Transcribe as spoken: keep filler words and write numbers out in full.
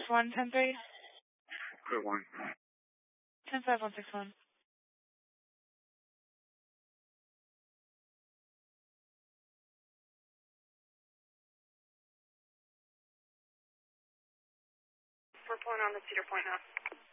one, ten three. Clear one. ten five, one six one. We're pulling on the Cedar Point now.